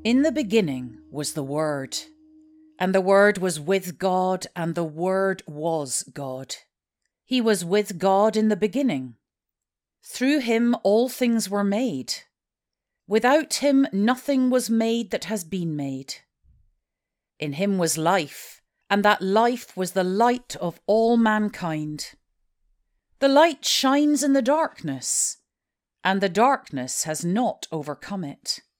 In the beginning was the Word, and the Word was with God, and the Word was God. He was with God in the beginning. Through him all things were made. Without him nothing was made that has been made. In him was life, and that life was the light of all mankind. The light shines in the darkness, and the darkness has not overcome it.